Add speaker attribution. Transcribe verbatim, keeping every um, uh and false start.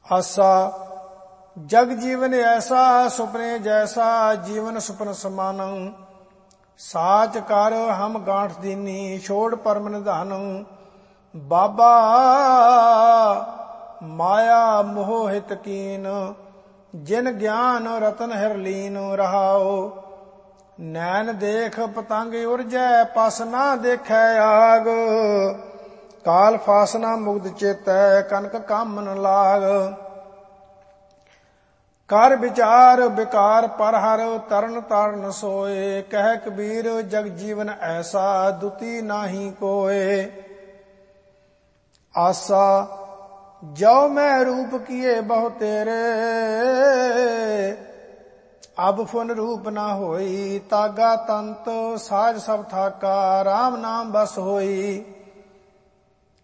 Speaker 1: ਆਸਾ ਜਗ ਜੀਵਨ ਐਸਾ ਸੁਪਨੇ ਜੈਸਾ ਜੀਵਨ ਸੁਪਨ ਸਮਾਨੰ ਸਾਚ ਕਰ ਹਮ ਗਾਂਠ ਦੀਨੀ ਛੋੜ ਪਰਮ ਨਿਧਾਨ ਬਾਬਾ ਮਾਇਆ ਮੋਹ ਹਿਤ ਕੀਨ ਜਿਨ ਗਿਆਨ ਰਤਨ ਹਿਰ ਲੀਨ ਰਹਾਓ ਨੈਣ ਦੇਖ ਪਤੰਗ ਉਰਜੈ ਪਸ ਨਾ ਦੇਖੈ ਆਗ ਕਾਲ ਫਾਸਨਾ ਮੁਗਧ ਚੇਤੈ ਕਨਕ ਕਾਮਨ ਲਾਗ ਕਰ ਵਿਚਾਰ ਵਿਕਾਰ ਪਰ ਹਰ ਤਰਨ ਤਾਰਨ ਸੋਏ ਕਹਿ ਕਬੀਰ ਜਗ ਜੀਵਨ ਐਸਾ ਦੁਤੀ ਨਾਹੀ ਕੋਏ ਆਸਾ ਜੋ ਮੈਂ ਰੂਪ ਕੀਏ ਬਹੁ ਤੇਰੇ ਅਬ ਫੁਨ ਰੂਪ ਨਾ ਹੋਈ ਤਾਗਾ ਤੰਤ ਸਾਜ ਸਭ ਥਾਕਾ RAM ਨਾਮ ਬਸ ਹੋਈ